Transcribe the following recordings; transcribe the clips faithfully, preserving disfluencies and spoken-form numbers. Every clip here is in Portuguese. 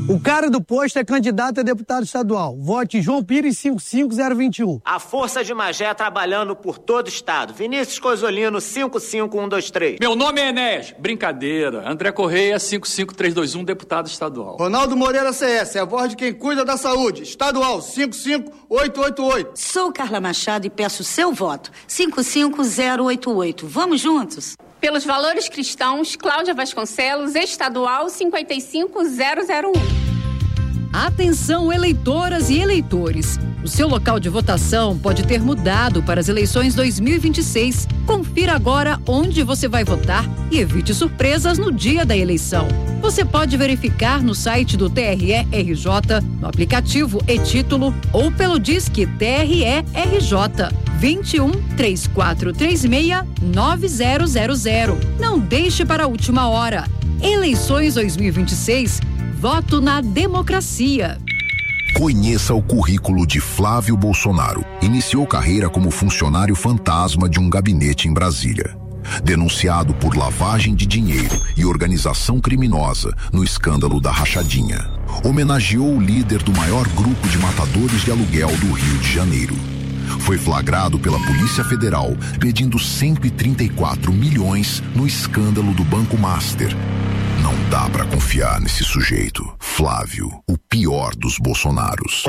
O cara do posto é candidato a deputado estadual. Vote João Pires cinco cinco zero dois um. A Força de Magé trabalhando por todo o estado. Vinícius Coisolino cinco cinco um dois três. Meu nome é Enéas. Brincadeira. André Correia cinco cinco três dois um, deputado estadual. Ronaldo Moreira C S, é a voz de quem cuida da saúde. Estadual cinco cinco oito oito oito. Sou Carla Machado e peço seu voto. cinco cinco zero oito oito. Vamos juntos? Pelos valores cristãos, Cláudia Vasconcelos, estadual cinquenta e cinco zero zero um. Atenção, eleitoras e eleitores. O seu local de votação pode ter mudado para as eleições dois mil e vinte e seis. Confira agora onde você vai votar e evite surpresas no dia da eleição. Você pode verificar no site do T R E R J, no aplicativo e-Título ou pelo Disque T R E R J vinte e um, três quatro três seis, nove zero zero zero. Não deixe para a última hora. Eleições dois mil e vinte e seis. Voto na democracia. Conheça o currículo de Flávio Bolsonaro. Iniciou carreira como funcionário fantasma de um gabinete em Brasília. Denunciado por lavagem de dinheiro e organização criminosa no escândalo da Rachadinha. Homenageou o líder do maior grupo de matadores de aluguel do Rio de Janeiro. Foi flagrado pela Polícia Federal pedindo cento e trinta e quatro milhões no escândalo do Banco Master. Não dá pra confiar nesse sujeito. Flávio, o pior dos Bolsonaros.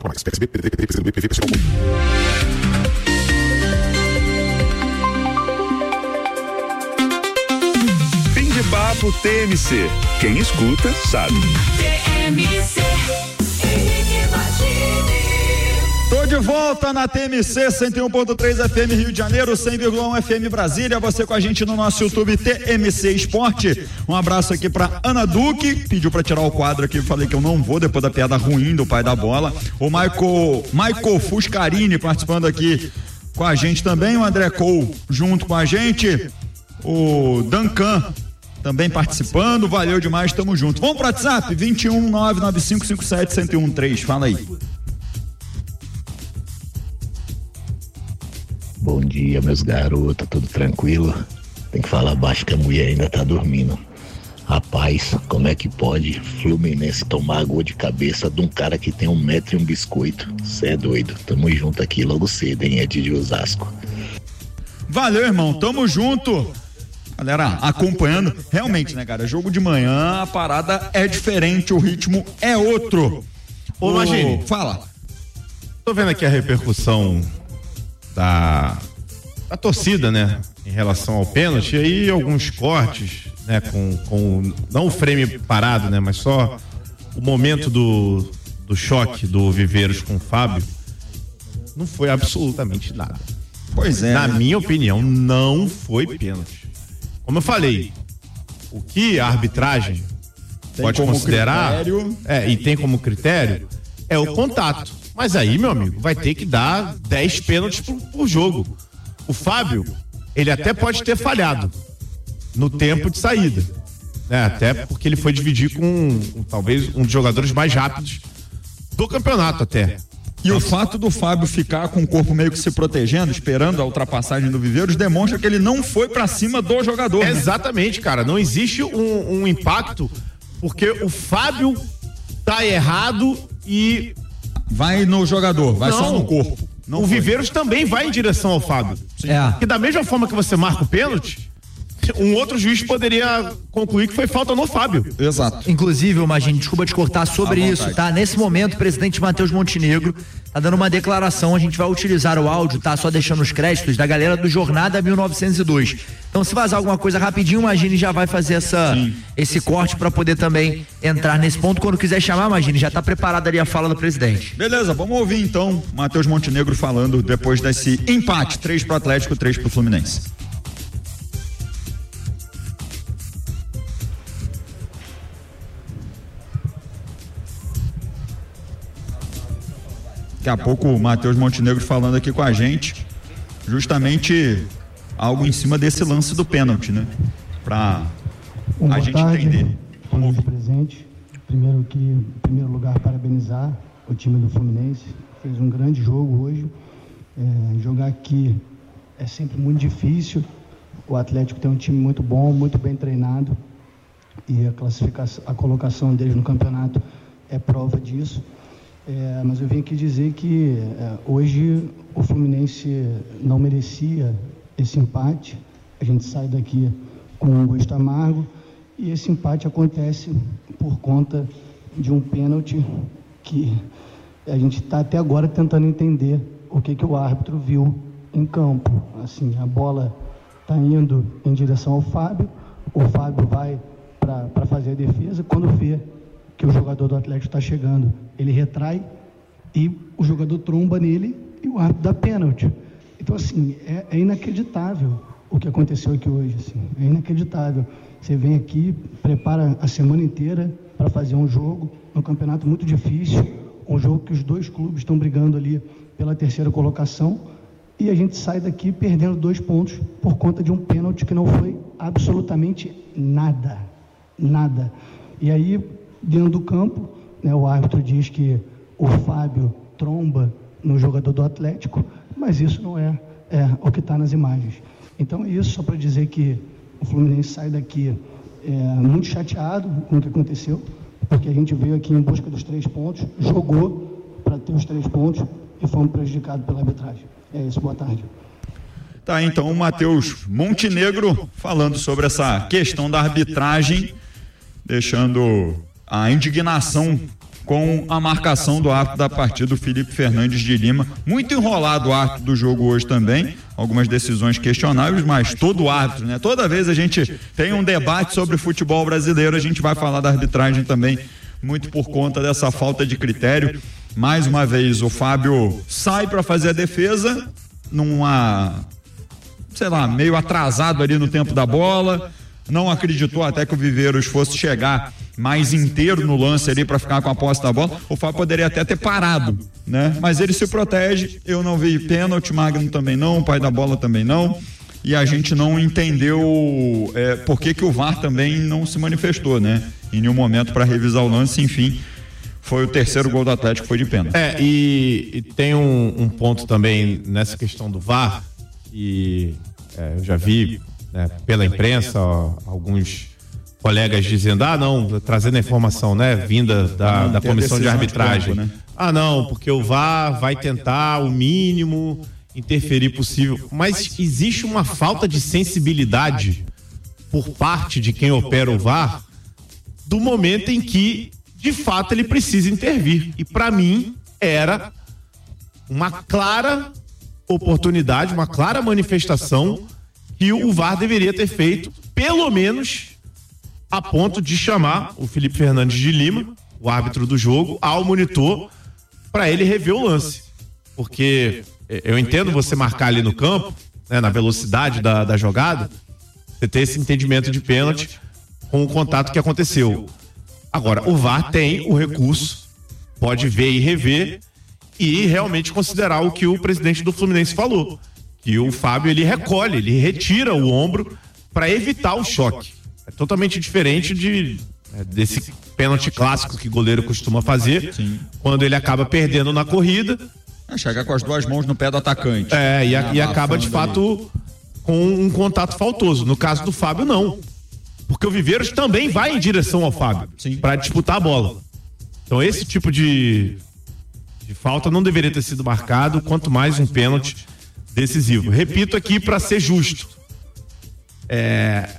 Fim de papo T M C. Quem escuta, sabe. T M C. Tô de volta na T M C cento e um ponto três F M Rio de Janeiro, cem vírgula um F M Brasília. Você com a gente no nosso YouTube T M C Esporte. Um abraço aqui pra Ana Duque, pediu pra tirar o quadro aqui, falei que eu não vou depois da piada ruim do pai da bola. O Michael, Michael Fuscarini participando aqui com a gente também, o André Cole junto com a gente, o Duncan também participando, valeu demais, tamo junto. Vamos pro WhatsApp, vinte e um, nove nove cinco cinco sete, zero zero um três, fala aí. Bom dia, meus garotos, tudo tranquilo? Tem que falar baixo que a mulher ainda tá dormindo. Rapaz, como é que pode Fluminense tomar água de cabeça de um cara que tem um metro e um biscoito? Cê é doido, tamo junto aqui logo cedo, hein, Ed de Osasco. Valeu, irmão, tamo junto. Galera, acompanhando, realmente, né, cara, jogo de manhã, a parada é diferente, o ritmo é outro. Ô, Magini, fala. Tô vendo aqui a repercussão Da, da torcida, né, em relação ao pênalti, e aí alguns cortes, né, com, com não o frame parado, né, mas só o momento do, do choque do Viveiros com o Fábio, não foi absolutamente nada. Pois é. Na minha opinião, não foi pênalti. Como eu falei, o que a arbitragem tem pode considerar, critério. é, e tem como critério, é o contato. Mas aí, meu amigo, vai ter que dar dez pênaltis por, por jogo. O Fábio, ele até pode ter falhado no tempo de saída, né? Até porque ele foi dividir com, com talvez um dos jogadores mais rápidos do campeonato até. E o fato do Fábio ficar com o corpo meio que se protegendo, esperando a ultrapassagem do Viveiros, demonstra que ele não foi pra cima do jogador. É, né? Exatamente, cara. Não existe um, um impacto, porque o Fábio tá errado e vai no jogador, vai não, só no corpo. Não o foi. Viveiros também vai em direção ao Fábio. É. Porque da mesma forma que você marca o pênalti, um outro juiz poderia concluir que foi falta no Fábio. Exato. Inclusive, Magini, desculpa te cortar sobre isso, tá? Nesse momento, o presidente Matheus Montenegro tá dando uma declaração, a gente vai utilizar o áudio, tá? Só deixando os créditos da galera do Jornada mil novecentos e dois. Então, se vazar alguma coisa rapidinho, o Magini já vai fazer essa, esse corte para poder também entrar nesse ponto. Quando quiser chamar, Magini, já tá preparada ali a fala do presidente. Beleza, vamos ouvir então Matheus Montenegro falando depois desse empate, três pro Atlético, três pro Fluminense. Daqui a pouco o Matheus Montenegro falando aqui com a gente, justamente algo em cima desse lance do pênalti, né? Pra Bom, a gente tarde, entender. Vamos presente. Primeiro que, em primeiro lugar, parabenizar o time do Fluminense. Fez um grande jogo hoje. É, jogar aqui é sempre muito difícil. O Atlético tem um time muito bom, muito bem treinado. E a classificação, a colocação deles no campeonato é prova disso. É, mas eu vim aqui dizer que é, hoje o Fluminense não merecia esse empate. A gente sai daqui com um gosto amargo e esse empate acontece por conta de um pênalti que a gente está até agora tentando entender o que, que o árbitro viu em campo. Assim, a bola está indo em direção ao Fábio, o Fábio vai para fazer a defesa, quando vê que o jogador do Atlético está chegando, ele retrai e o jogador tromba nele e o árbitro dá pênalti. Então, assim, é, é inacreditável o que aconteceu aqui hoje, assim, é inacreditável. Você vem aqui, prepara a semana inteira para fazer um jogo, um campeonato muito difícil, um jogo que os dois clubes estão brigando ali pela terceira colocação, e a gente sai daqui perdendo dois pontos por conta de um pênalti que não foi absolutamente nada, nada. E aí, dentro do campo, né, o árbitro diz que o Fábio tromba no jogador do Atlético, mas isso não é, é o que está nas imagens. Então é isso, só para dizer que o Fluminense sai daqui é, muito chateado com o que aconteceu, porque a gente veio aqui em busca dos três pontos, jogou para ter os três pontos e fomos prejudicados pela arbitragem. É isso, boa tarde. Tá, então o Matheus Montenegro falando sobre essa questão da arbitragem, deixando a indignação com a marcação do árbitro da partida, o Felipe Fernandes de Lima. Muito enrolado o árbitro do jogo hoje também, algumas decisões questionáveis, mas todo árbitro, né? Toda vez a gente tem um debate sobre futebol brasileiro, a gente vai falar da arbitragem também, muito por conta dessa falta de critério. Mais uma vez, o Fábio sai para fazer a defesa, numa, sei lá, meio atrasado ali no tempo da bola, não acreditou até que o Viveiros fosse chegar mais inteiro no lance ali para ficar com a posse da bola. O Fábio poderia até ter parado, né? Mas ele se protege. Eu não vi pênalti, Magno também não, o pai da bola também não. E a gente não entendeu é, por que que o V A R também não se manifestou, né? Em nenhum momento para revisar o lance, enfim. Foi o terceiro gol do Atlético, foi de pênalti. É, e, e tem um, um ponto também nessa questão do V A R, e é, eu já vi, né, pela imprensa, ó, alguns colegas dizendo, ah não, trazendo a informação, né, vinda da, ah, da comissão de arbitragem. De campo, né? Ah não, porque o V A R vai tentar o mínimo interferir possível. Mas existe uma falta de sensibilidade por parte de quem opera o V A R do momento em que de fato ele precisa intervir. E para mim era uma clara oportunidade, uma clara manifestação que o V A R deveria ter feito, pelo menos a ponto de chamar o Felipe Fernandes de Lima, o árbitro do jogo, ao monitor para ele rever o lance. Porque eu entendo você marcar ali no campo, né, na velocidade da, da jogada, você ter esse entendimento de pênalti com o contato que aconteceu. Agora, o V A R tem o recurso, pode ver e rever e realmente considerar o que o presidente do Fluminense falou, que o Fábio ele recolhe, ele retira o ombro para evitar o choque. É totalmente diferente de, é, desse pênalti clássico que o goleiro costuma fazer. Sim. Quando ele acaba perdendo na corrida. É chegar com as duas mãos no pé do atacante. É, e, a, e acaba de fato com um contato faltoso. No caso do Fábio, não. Porque o Viveiros também vai em direção ao Fábio para disputar a bola. Então esse tipo de, de falta não deveria ter sido marcado, quanto mais um pênalti decisivo. Repito aqui para ser justo. É,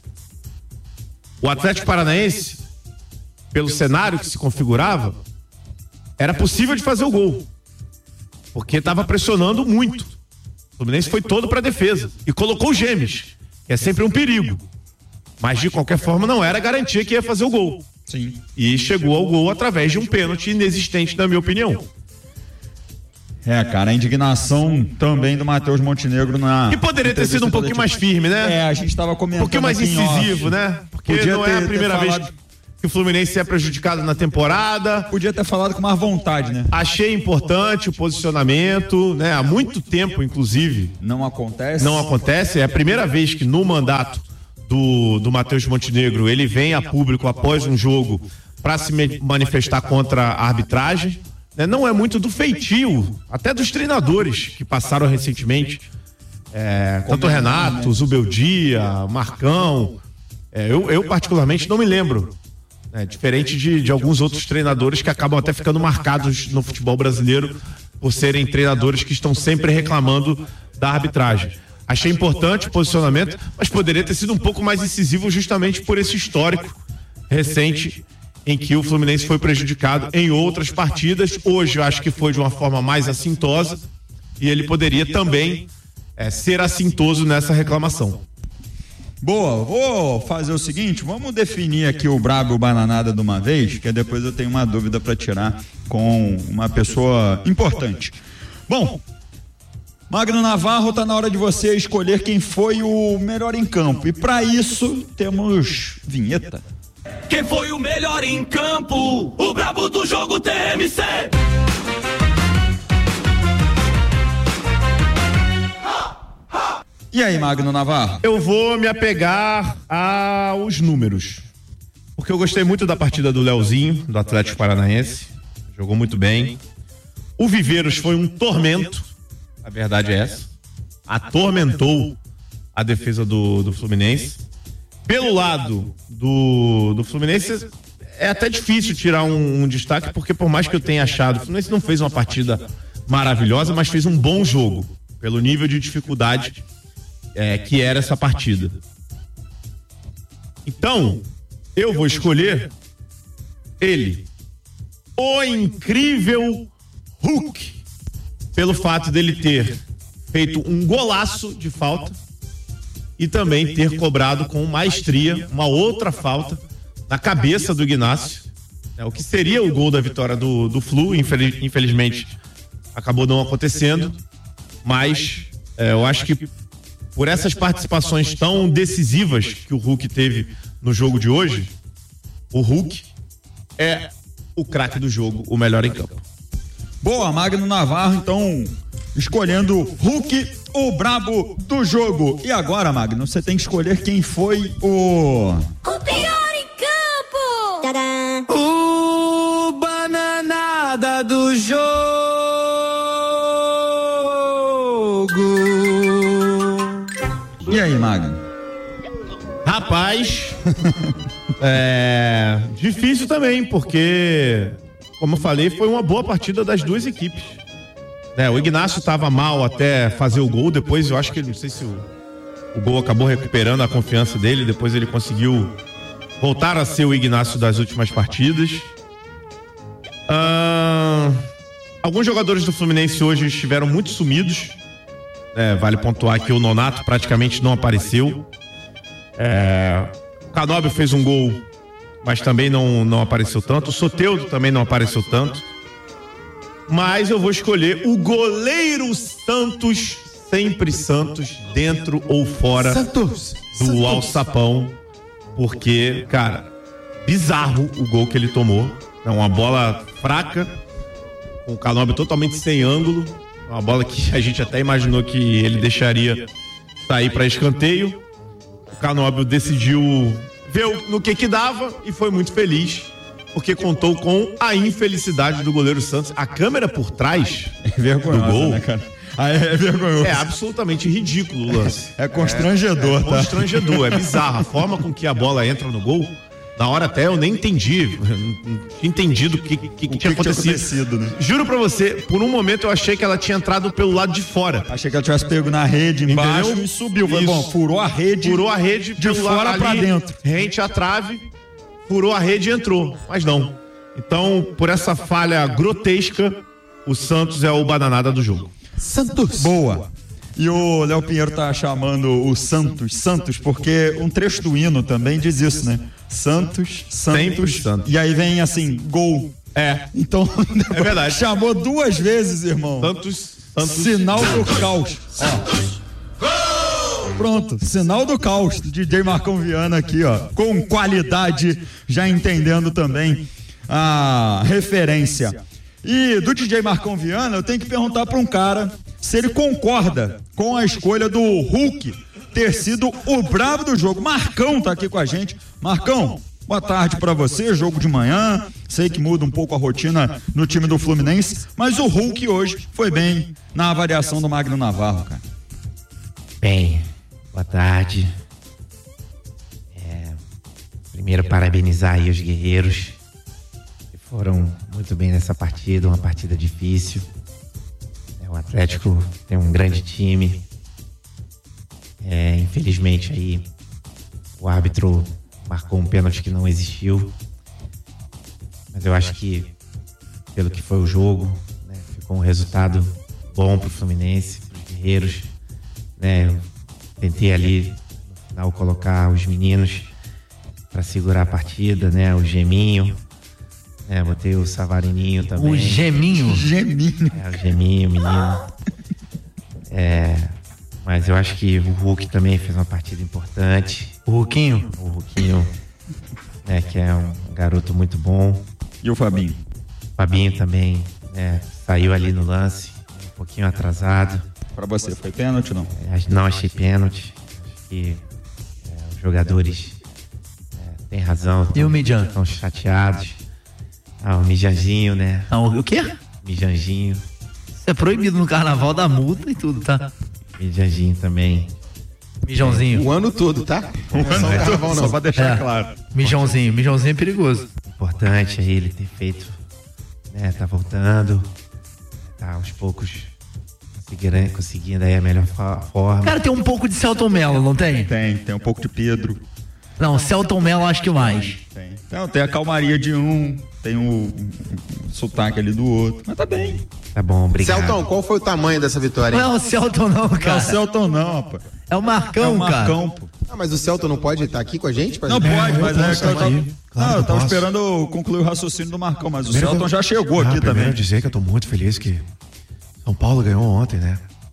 o Atlético Paranaense, pelo cenário que se configurava, era possível de fazer o gol. Porque estava pressionando muito. O Fluminense foi todo para a defesa e colocou gêmeos, que é sempre um perigo. Mas de qualquer forma não era garantia que ia fazer o gol. Sim. E chegou ao gol através de um pênalti inexistente, na minha opinião. É, cara, a indignação também do Matheus Montenegro na... E poderia ter sido um pouquinho mais firme, né? É, a gente estava comentando. Um pouquinho mais incisivo, né? Porque Podia não ter, é a primeira vez falado... que o Fluminense é prejudicado na temporada. Podia ter falado com mais vontade, né? Achei importante o posicionamento, né? Há muito tempo, inclusive. Não acontece. Não acontece. É a primeira vez que no mandato do, do Matheus Montenegro ele vem a público após um jogo para se manifestar contra a arbitragem. Né? Não é muito do feitio, até dos treinadores que passaram recentemente. É, tanto o Renato, o Zubeldia, Marcão. É, eu, eu, particularmente, não me lembro É, diferente de, de alguns outros treinadores que acabam até ficando marcados no futebol brasileiro por serem treinadores que estão sempre reclamando da arbitragem. Achei importante o posicionamento, mas poderia ter sido um pouco mais incisivo justamente por esse histórico recente em que o Fluminense foi prejudicado em outras partidas. Hoje eu acho que foi de uma forma mais assintosa e ele poderia também é, ser assintoso nessa reclamação. Boa, vou fazer o seguinte, vamos definir aqui o brabo e o bananada de uma vez, que depois eu tenho uma dúvida para tirar com uma pessoa importante. Bom, Magno Navarro, tá na hora de você escolher quem foi o melhor em campo, e para isso temos vinheta. Quem foi o melhor em campo? O brabo do jogo T M C. E aí, Magno Navarro? Eu vou me apegar aos números, porque eu gostei muito da partida do Leozinho, do Atlético Paranaense, jogou muito bem. O Viveiros foi um tormento, a verdade é essa, atormentou a defesa do, do Fluminense. Pelo lado do, do Fluminense, é até difícil tirar um, um destaque, porque por mais que eu tenha achado, o Fluminense não fez uma partida maravilhosa, mas fez um bom jogo, pelo nível de dificuldade É, que era essa partida. Então, eu vou escolher ele, o incrível Hulk, pelo fato dele ter feito um golaço de falta e também ter cobrado com maestria uma outra falta na cabeça do Ignacio, é, o que seria o gol da vitória do, do Flu. Infeliz, infelizmente acabou não acontecendo, mas é, eu acho que por essas participações tão decisivas que o Hulk teve no jogo de hoje, o Hulk é o craque do jogo, o melhor em campo. Boa, Magno Navarro, então, escolhendo Hulk, o brabo do jogo. E agora, Magno, você tem que escolher quem foi o... O pior em campo! Tadã. O bananada do jogo! E aí, Magno? Rapaz, é difícil também, porque, como eu falei, foi uma boa partida das duas equipes. É, o Ignacio estava mal até fazer o gol, depois eu acho que, não sei se o, o gol acabou recuperando a confiança dele, depois ele conseguiu voltar a ser o Ignacio das últimas partidas. Ah, alguns jogadores do Fluminense hoje estiveram muito sumidos. É, vale pontuar que o Nonato praticamente não apareceu. É, o Canóbio fez um gol, mas também não, não apareceu tanto. O Soteldo também não apareceu tanto. Mas eu vou escolher o goleiro Santos, sempre Santos, dentro ou fora Santos, do Santos. Alçapão. Porque, cara, bizarro o gol que ele tomou. É uma bola fraca, com o Canóbio totalmente sem ângulo. Uma bola que a gente até imaginou que ele deixaria sair para escanteio. O Canóbio decidiu ver no que que dava e foi muito feliz, porque contou com a infelicidade do goleiro Santos. A câmera por trás é do gol, né, cara? Ah, é vergonhoso. É absolutamente ridículo o lance. É constrangedor, é, é tá? Constrangedor, é bizarro. A forma com que a bola entra no gol, na hora até eu nem entendi. Não tinha entendido o que, que, que, que tinha acontecido. Tinha acontecido, né? Juro pra você, por um momento eu achei que ela tinha entrado pelo lado de fora. Achei que ela tivesse pego na rede embaixo. Entendeu? E subiu. Foi bom, furou a rede. Furou a rede de fora pra dentro. Rente à trave, furou a rede e entrou. Mas não. Então, por essa falha grotesca, o Santos é o bananada do jogo. Santos. Boa. E o Léo Pinheiro tá chamando o Santos, Santos, porque um trecho do hino também diz isso, né? Santos, Santos. Santos. E aí vem assim, gol. É. Então, é verdade. Chamou duas vezes, irmão. Santos, Santos. Sinal Santos. do caos. Santos. Ó. Pronto, sinal do caos. D J Marcão Viana aqui, ó. Com qualidade, já entendendo também a referência. E do D J Marcão Viana, eu tenho que perguntar para um cara se ele concorda com a escolha do Hulk ter sido o brabo do jogo. Marcão tá aqui com a gente. Marcão, boa tarde para você, jogo de manhã. Sei que muda um pouco a rotina no time do Fluminense, mas o Hulk hoje foi bem na avaliação do Magno Navarro, cara. Bem, boa tarde. É, Primeiro, parabenizar aí os guerreiros que foram muito bem nessa partida, uma partida difícil. É, o Atlético tem um grande time. É, infelizmente aí o árbitro marcou um pênalti que não existiu. Mas eu acho que, pelo que foi o jogo, né, ficou um resultado bom pro Fluminense, pros guerreiros. Né, eu tentei ali no final colocar os meninos para segurar a partida, né? O Geminho, né? Botei o Savarininho também. O Geminho? Geminho. É, o Geminho, menino. É, mas eu acho que o Hulk também fez uma partida importante. O Hulkinho? O Hulkinho, né? Que é um garoto muito bom. E o Fabinho? O Fabinho também, né? Saiu ali no lance, um pouquinho atrasado. Pra você, foi pênalti ou não? É, não achei pênalti. Acho que é, os jogadores tem razão. E o Mijan? Estão chateados. Ah, o Mijanzinho, né? Ah, o quê? Mijanzinho. Isso é proibido no carnaval, da multa e tudo, tá? Mijanzinho também. Mijãozinho. O ano todo, tá? O ano não é só, todo, só pra deixar é. claro. Mijãozinho. Mijãozinho é perigoso. Importante aí ele ter feito, né? Tá voltando. Tá aos poucos conseguindo, conseguindo aí a melhor forma. Cara, tem um pouco de Celton Mello, não tem? Tem, tem um pouco de Pedro. Não, Celton Mello acho que mais. Tem. Não, tem a calmaria de um, tem o, o, o sotaque ali do outro. Mas tá bem. Tá bom, obrigado. Celton, qual foi o tamanho dessa vitória? Não é o Celton não, cara. Não é o Celton não, pô. É o Marcão, é o Marcão, cara. Pô. Ah, mas o Celton não pode estar aqui com a gente? Não pode, é, mas é que eu tava, claro não, eu tava posso. esperando eu concluir o raciocínio do Marcão, mas Primeiro o Celton eu, já chegou ah, aqui também. Eu dizer que eu tô muito feliz que São Paulo ganhou ontem, né?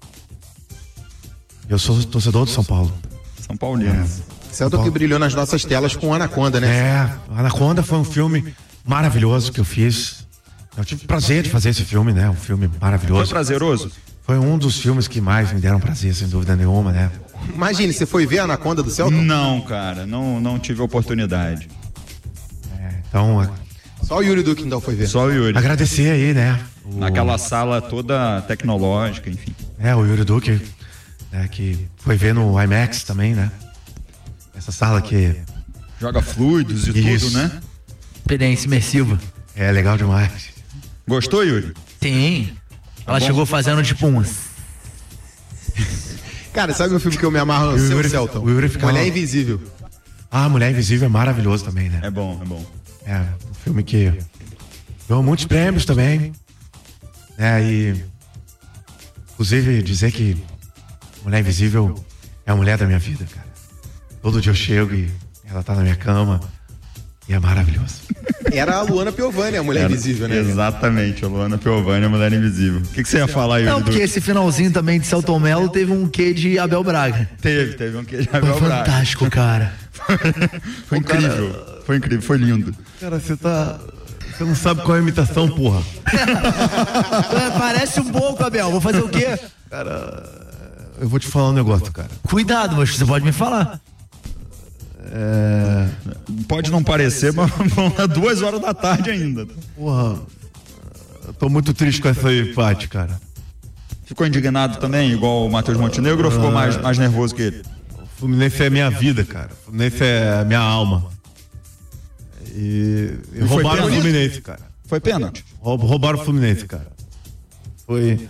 Eu sou torcedor do São Paulo. São Paulino. É. Celton que brilhou nas nossas telas com Anaconda, né? É, Anaconda foi um filme maravilhoso que eu fiz. Eu tive prazer de fazer esse filme, né? Um filme maravilhoso. Foi prazeroso? Foi um dos filmes que mais me deram prazer, sem dúvida nenhuma, né? Imagine, você foi ver a Anaconda do Celton? Não, cara, não, não tive oportunidade. É, então... Só o Yuri Duque então foi ver. Só o Yuri. Agradecer aí, né? O... Naquela sala toda tecnológica, enfim. É, o Yuri Duque, né, que foi ver no IMAX também, né? Essa sala que... Joga fluidos e Isso. tudo, né? Experiência imersiva. É, legal demais. Gostou, Yuri? Sim. Ela tá chegou fazendo tipo um... Cara, sabe o filme que eu me amarro no seu, Celton? O Yuri ficava... Mulher Invisível. Ah, Mulher Invisível é maravilhoso também, né? É bom, é bom. É, um filme que ganhou muitos prêmios também. É, e... Inclusive, dizer que Mulher Invisível é a mulher da minha vida, cara. Todo dia eu chego e ela tá na minha cama e é maravilhoso. Era a Luana Piovani, a Mulher Era, Invisível, né? Exatamente, a Luana Piovani, a Mulher Invisível. O que, que você ia falar, Yuri? Não, porque esse finalzinho também de Celton Mello teve um quê de Abel Braga. Teve, teve um quê de Abel foi Braga. Fantástico, cara. Foi incrível, cara... foi incrível, foi lindo. Cara, você tá... Você não sabe qual é a imitação, porra. Parece um pouco, Abel. Vou fazer o quê? Cara, eu vou te falar um negócio, cara. Cuidado, mas você pode me falar. É... Pode não parecer, mas vão dar duas horas da tarde ainda. Porra, eu tô muito triste com essa empate, cara. Ficou indignado também, igual o Matheus Montenegro, ou ficou mais, mais nervoso que ele? O Fluminense é minha vida, cara. O Fluminense é a minha alma. E, e roubaram o Fluminense, cara. Foi pênalti? Roubaram o Fluminense, cara. Foi...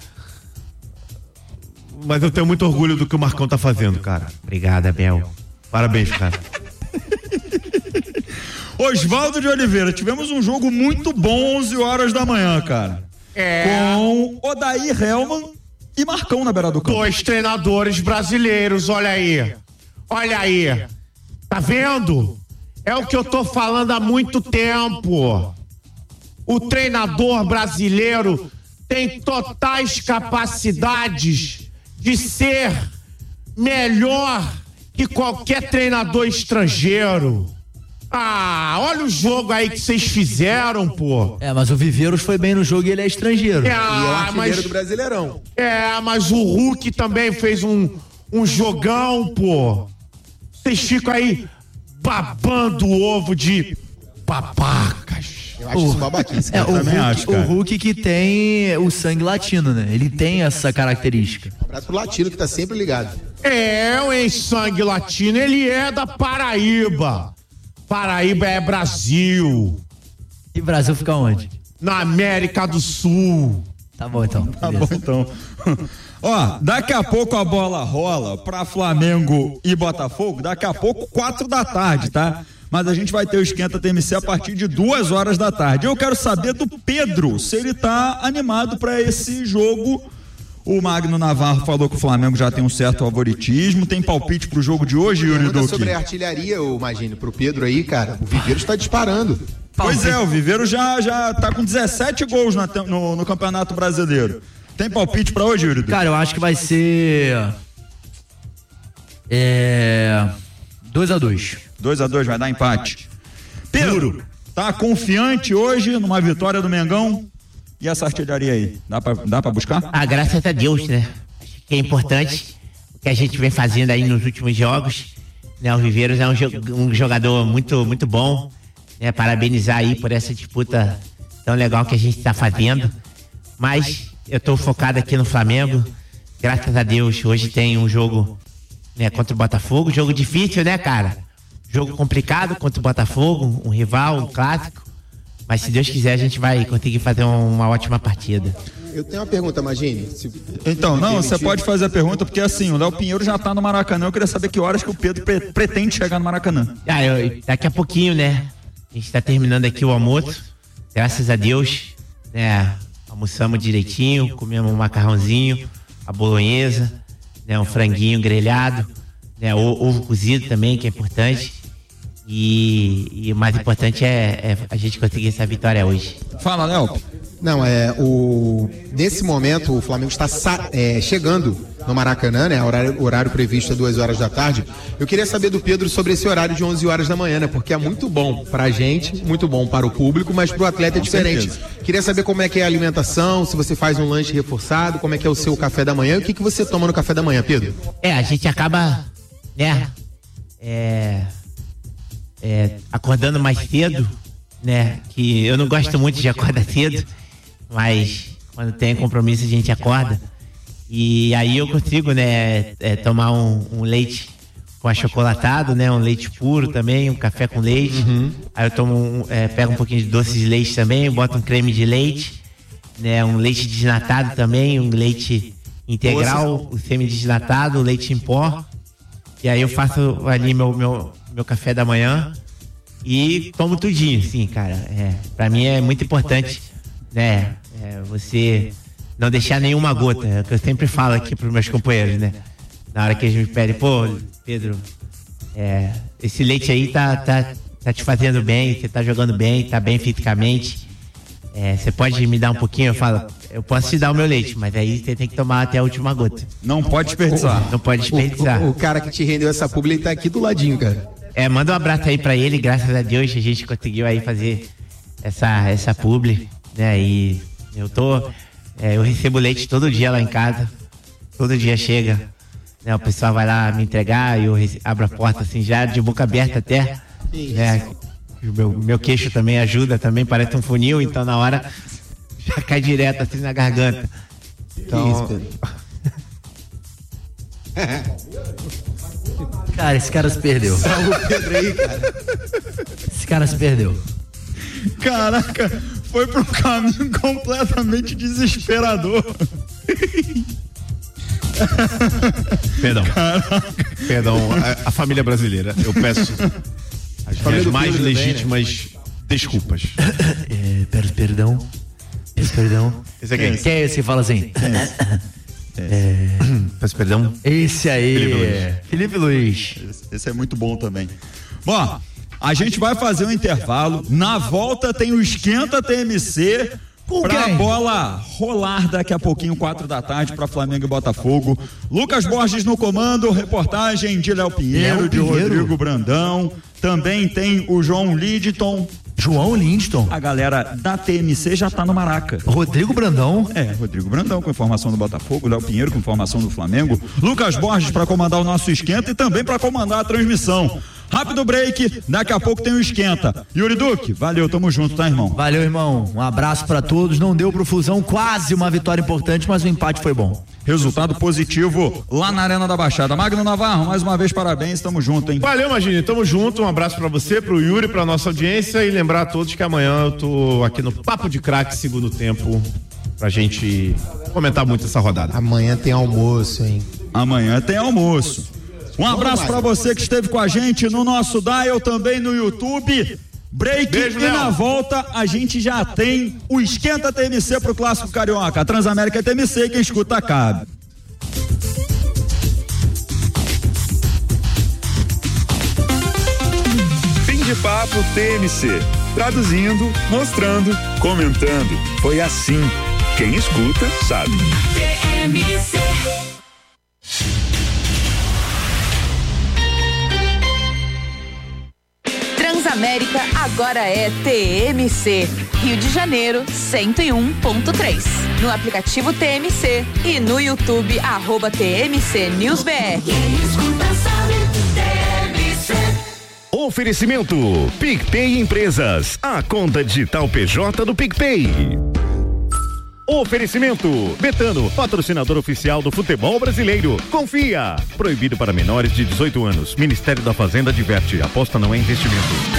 Mas eu tenho muito orgulho do que o Marcão tá fazendo, cara. Obrigado, Abel. Parabéns, cara. Oswaldo de Oliveira, tivemos um jogo muito bom, onze horas da manhã, cara. É. Com Odair Hellman e Marcão na beira do campo. Dois treinadores brasileiros, olha aí. Olha aí. Tá vendo? É o que eu tô falando há muito tempo. O treinador brasileiro tem totais capacidades de ser melhor que qualquer treinador estrangeiro. Ah, olha o jogo aí que vocês fizeram, pô. É, mas o Viveiros foi bem no jogo e ele é estrangeiro. É, e é o artilheiro mas, do Brasileirão. É, mas o Hulk também fez um, um jogão, pô. Vocês ficam aí babando o ovo de babacas. Eu acho isso babaquice. É, o, Hulk, acho, o Hulk que tem o sangue latino, né? Ele tem essa característica. Um abraço pro latino que tá sempre ligado. É, o em sangue latino, ele é da Paraíba. Paraíba é Brasil. E Brasil fica onde? Na América do Sul. Tá bom então. Tá bom então. Ó, daqui a pouco a bola rola pra Flamengo e Botafogo, daqui a pouco quatro da tarde, tá? Mas a gente vai ter o Esquenta T M C a partir de duas horas da tarde. Eu quero saber do Pedro, se ele tá animado pra esse jogo. O Magno Navarro falou que o Flamengo já tem um certo favoritismo. Tem palpite pro jogo de hoje, Yuri Duque? Sobre a artilharia, eu imagino, pro Pedro aí, cara, o Viveiro está disparando. Pois é, o Viveiro já, já tá com dezessete gols na, no, no Campeonato Brasileiro. Tem palpite pra hoje, Yuri? Cara, eu acho que vai ser é dois a dois. dois a dois vai dar empate. Pedro, tá confiante hoje numa vitória do Mengão? E essa artilharia aí? Dá pra, dá pra buscar? Ah, graças a Deus, né? Acho que é importante o que a gente vem fazendo aí nos últimos jogos, né? O Viveiros é um, jo- um jogador muito, muito bom, né? Parabenizar aí por essa disputa tão legal que a gente tá fazendo, mas eu tô focado aqui no Flamengo, graças a Deus. Hoje tem um jogo, né, contra o Botafogo, jogo difícil, né, cara? Jogo complicado contra o Botafogo, um rival, um clássico, mas se Deus quiser a gente vai conseguir fazer uma ótima partida. Eu tenho uma pergunta, Magini. Se... Então, não, você pode fazer a pergunta, porque assim, o Léo Pinheiro já tá no Maracanã, eu queria saber que horas que o Pedro pre- pretende chegar no Maracanã. Ah, eu, daqui a pouquinho, né, a gente tá terminando aqui o almoço, graças a Deus, né, almoçamos direitinho, comemos um macarrãozinho, a bolonhesa, né, um franguinho grelhado, né, ovo cozido também, que é importante. E, e o mais importante é, é a gente conseguir essa vitória hoje. Fala, Léo. Não, é o nesse momento o Flamengo está sa- é, chegando no Maracanã, né? O horário, horário previsto é duas horas da tarde. Eu queria saber do Pedro sobre esse horário de onze horas da manhã, né? Porque é muito bom pra gente, muito bom para o público, mas pro atleta é diferente. Queria saber como é que é a alimentação, se você faz um lanche reforçado, como é que é o seu café da manhã, e o que que você toma no café da manhã, Pedro? É, a gente acaba, né, é, é, acordando mais cedo, né, que eu não gosto muito de acordar cedo, mas quando tem compromisso a gente acorda, e aí eu consigo, né, é, tomar um, um leite com achocolatado, né, um leite puro também, um café com leite, uhum. Aí eu tomo um, é, pego um pouquinho de doce de leite também, boto um creme de leite, né, um leite desnatado também, um leite integral, o semi-desnatado, o leite em pó, e aí eu faço ali meu, meu, meu café da manhã e tomo tudinho, assim, cara. É, pra mim é muito importante, né, é, você não deixar nenhuma gota, é o que eu sempre falo aqui pros meus companheiros, né, na hora que eles me pedem, pô, Pedro, é, esse leite aí tá, tá, tá te fazendo bem, você tá jogando bem, tá bem fisicamente, é, você pode me dar um pouquinho? Eu falo, eu posso te dar o meu leite, mas aí você tem que tomar até a última gota. Não pode desperdiçar. Não pode desperdiçar. O, o, o cara que te rendeu essa publi, ele tá aqui do ladinho, cara. É, manda um abraço aí pra ele, graças a Deus a gente conseguiu aí fazer essa, essa publi, né, e eu tô, é, eu recebo leite todo dia lá em casa, todo dia chega, né, o pessoal vai lá me entregar e eu rece- abro a porta assim já de boca aberta até, né, o meu, meu queixo também ajuda, também parece um funil, então na hora já cai direto assim na garganta. Então... Isso, Pedro. Cara, esse cara se perdeu. Salve o Pedro aí, cara. Esse cara se perdeu. Caraca, foi pra um caminho completamente desesperador. Perdão. Perdão, a, a família brasileira. Eu peço as minhas mais legítimas também, né? Desculpas. É, peço perdão. Peço perdão. Esse é quem? Quem é esse que fala assim? É. Peço perdão. Esse aí. Felipe Luiz. Felipe Luiz. Esse, esse é muito bom também. Bom, a gente vai fazer um intervalo. Na volta tem o Esquenta T M C. Pra bola rolar daqui a pouquinho, quatro da tarde, pra Flamengo e Botafogo. Lucas Borges no comando, reportagem de Léo Pinheiro, Léo de Pinheiro. Rodrigo Brandão. Também tem o João Lidton. João Lindton. A galera da T M C já tá no Maraca. Rodrigo Brandão. É, Rodrigo Brandão com informação do Botafogo, Léo Pinheiro com informação do Flamengo, Lucas Borges para comandar o nosso esquenta e também para comandar a transmissão. Rápido break, daqui a pouco tem o Esquenta. Yuri Duque, valeu, tamo junto, tá, irmão? Valeu, irmão. Um abraço pra todos. Não deu pro Fusão, quase uma vitória importante, mas o empate foi bom. Resultado positivo lá na Arena da Baixada. Magno Navarro, mais uma vez, parabéns, tamo junto, hein? Valeu, Magini, tamo junto. Um abraço pra você, pro Yuri, pra nossa audiência e lembrar a todos que amanhã eu tô aqui no Papo de Craque, segundo tempo, pra gente comentar muito essa rodada. Amanhã tem almoço, hein? Amanhã tem almoço. Um abraço pra você que esteve com a gente no nosso dial, também no YouTube. Break. Beijo, e Léo. Na volta a gente já tem o Esquenta T M C pro Clássico Carioca. A Transamérica é T M C, quem escuta cabe. Fim de papo T M C. Traduzindo, mostrando, comentando. Foi assim. Quem escuta sabe. T M C. Transamérica agora é T M C. Rio de Janeiro, cento e um ponto três. No aplicativo T M C e no YouTube, arroba T M C News B R. Quem escuta sabe, T M C. Oferecimento PicPay Empresas, a conta digital P J do PicPay. Oferecimento Betano, patrocinador oficial do futebol brasileiro. Confia. Proibido para menores de dezoito anos. Ministério da Fazenda adverte. Aposta não é investimento.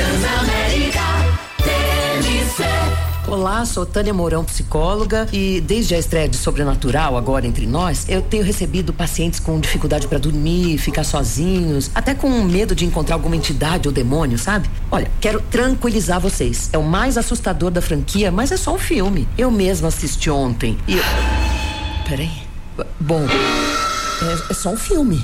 Olá, sou Tânia Mourão, psicóloga, e desde a estreia de Sobrenatural, agora entre nós, eu tenho recebido pacientes com dificuldade para dormir, ficar sozinhos, até com medo de encontrar alguma entidade ou demônio, sabe? Olha, quero tranquilizar vocês. É o mais assustador da franquia, mas é só um filme. Eu mesma assisti ontem e... Eu... Peraí. Bom, é, é só um filme.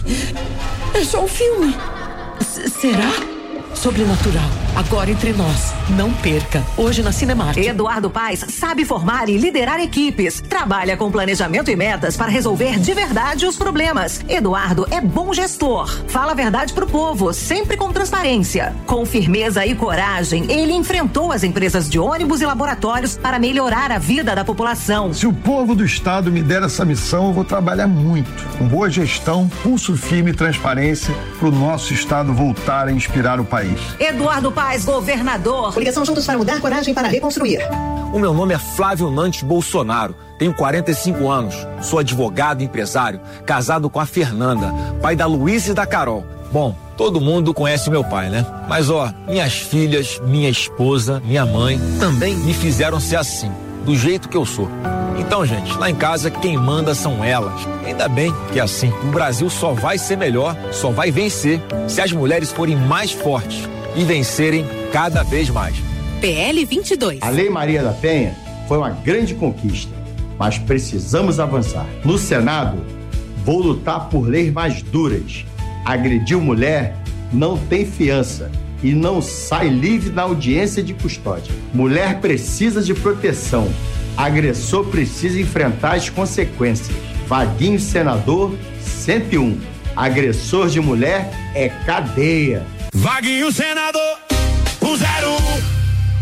É só um filme. S- será? Sobrenatural, agora entre nós. Não perca, hoje na Cinemark. Eduardo Paes sabe formar e liderar equipes. Trabalha com planejamento e metas para resolver de verdade os problemas. Eduardo é bom gestor. Fala a verdade pro povo, sempre com transparência. Com firmeza e coragem, ele enfrentou as empresas de ônibus e laboratórios para melhorar a vida da população. Se o povo do estado me der essa missão, eu vou trabalhar muito. Com boa gestão, pulso firme e transparência para o nosso estado voltar a inspirar o país. Eduardo Paes, governador. Coligação Juntos para Mudar, coragem para reconstruir. O meu nome é Flávio Nantes Bolsonaro, tenho quarenta e cinco anos, sou advogado e empresário, casado com a Fernanda, pai da Luísa e da Carol. Bom, todo mundo conhece meu pai, né? Mas ó, minhas filhas, minha esposa, minha mãe também me fizeram ser assim, do jeito que eu sou. Então, gente, lá em casa quem manda são elas. Ainda bem que é assim. O Brasil só vai ser melhor, só vai vencer se as mulheres forem mais fortes e vencerem cada vez mais. P L vinte e dois. A Lei Maria da Penha foi uma grande conquista, mas precisamos avançar. No Senado, vou lutar por leis mais duras. Agrediu mulher, não tem fiança e não sai livre na audiência de custódia. Mulher precisa de proteção. Agressor precisa enfrentar as consequências. Vaguinho senador cento e um. Agressor de mulher é cadeia. Vaguinho senador um zero um.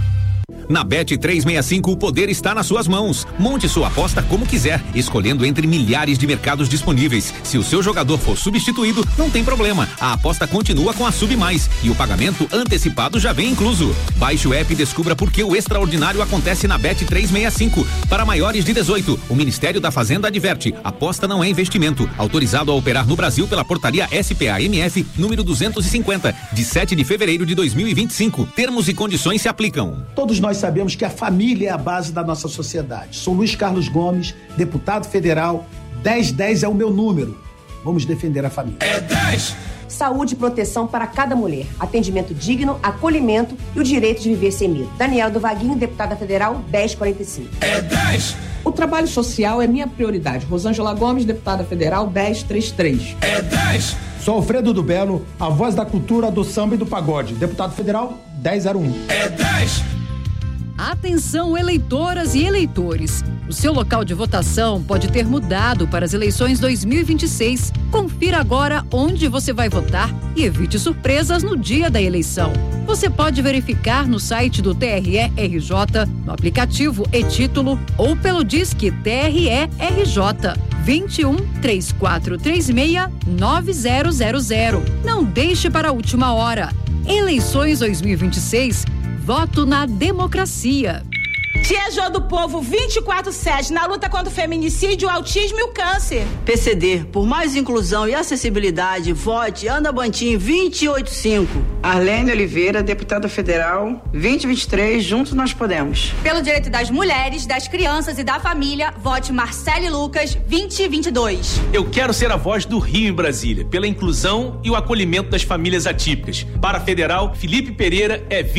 Na Bet trezentos e sessenta e cinco, o poder está nas suas mãos. Monte sua aposta como quiser, escolhendo entre milhares de mercados disponíveis. Se o seu jogador for substituído, não tem problema. A aposta continua com a Sub Mais e o pagamento antecipado já vem incluso. Baixe o app e descubra por que o extraordinário acontece na Bet trezentos e sessenta e cinco. Para maiores de dezoito, o Ministério da Fazenda adverte: aposta não é investimento. Autorizado a operar no Brasil pela portaria S P A M F número duzentos e cinquenta, de sete de fevereiro de dois mil e vinte e cinco. Termos e condições se aplicam. Todos nós sabemos que a família é a base da nossa sociedade. Sou Luiz Carlos Gomes, deputado federal. dez dez é o meu número. Vamos defender a família. É dez! Saúde e proteção para cada mulher. Atendimento digno, acolhimento e o direito de viver sem medo. Daniela do Vaguinho, deputada federal, dez quarenta e cinco. É dez! O trabalho social é minha prioridade. Rosângela Gomes, deputada federal, dez trinta e três. É dez! Sou Alfredo do Belo, a voz da cultura, do samba e do pagode. Deputado federal, dez zero um. É dez! Atenção, eleitoras e eleitores. O seu local de votação pode ter mudado para as eleições dois mil e vinte e seis. Confira agora onde você vai votar e evite surpresas no dia da eleição. Você pode verificar no site do T R E R J, no aplicativo e-Título ou pelo Disque T R E R J vinte e um, três quatro três seis, nove zero zero zero. Não deixe para a última hora. Eleições dois mil e vinte e seis, voto na democracia. Tia Jô do Povo vinte e quatro sete na luta contra o feminicídio, o autismo e o câncer. P C D, por mais inclusão e acessibilidade, vote Ana Bantim vinte e oito cinco. Arlene Oliveira, deputada federal, vinte e vinte e três, Juntos Nós Podemos. Pelo direito das mulheres, das crianças e da família, vote Marcele Lucas vinte e vinte e dois. Eu quero ser a voz do Rio em Brasília, pela inclusão e o acolhimento das famílias atípicas. Para a federal, Felipe Pereira é vinte